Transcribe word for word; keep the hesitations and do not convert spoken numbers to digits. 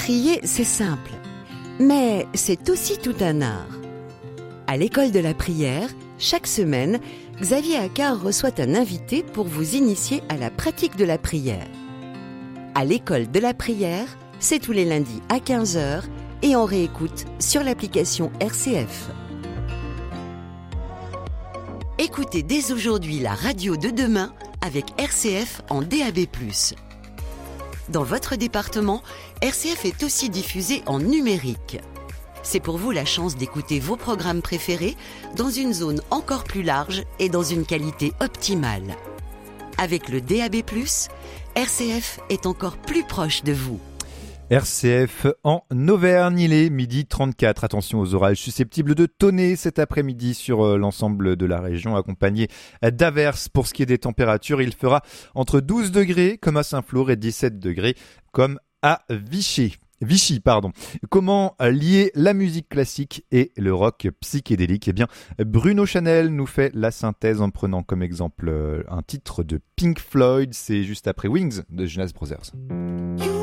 Prier, c'est simple, mais c'est aussi tout un art. À l'école de la prière, chaque semaine, Xavier Accard reçoit un invité pour vous initier à la pratique de la prière. À l'école de la prière, c'est tous les lundis à quinze heures et on réécoute sur l'application R C F. Écoutez dès aujourd'hui la radio de demain avec R C F en D A B plus. Dans votre département, R C F est aussi diffusé en numérique. C'est pour vous la chance d'écouter vos programmes préférés dans une zone encore plus large et dans une qualité optimale. Avec le D A B plus, R C F est encore plus proche de vous. R C F en Auvergne, il est midi trente-quatre. Attention aux orages susceptibles de tonner cet après-midi sur l'ensemble de la région, accompagné d'averses. Pour ce qui est des températures, il fera entre douze degrés comme à Saint-Flour et dix-sept degrés comme à Vichy. Vichy, pardon. Comment lier la musique classique et le rock psychédélique ? Eh bien, Bruno Chanel nous fait la synthèse en prenant comme exemple un titre de Pink Floyd. C'est juste après Wings de Jonas Brothers.